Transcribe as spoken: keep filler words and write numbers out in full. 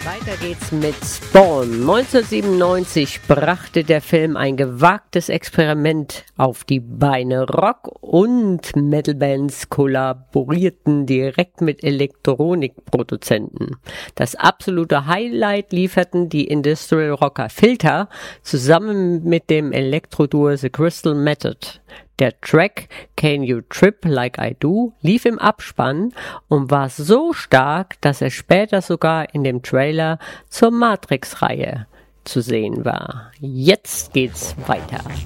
Weiter geht's mit Spawn. neunzehnhundertsiebenundneunzig brachte der Film ein gewagtes Experiment auf die Beine. Rock- und Metalbands kollaborierten direkt mit Elektronikproduzenten. Das absolute Highlight lieferten die Industrial Rocker Filter zusammen mit dem Elektroduo The Crystal Method. Der Track Can You Trip Like I Do lief im Abspann und war so stark, dass er später sogar in dem Trailer zur Matrix-Reihe zu sehen war. Jetzt geht's weiter.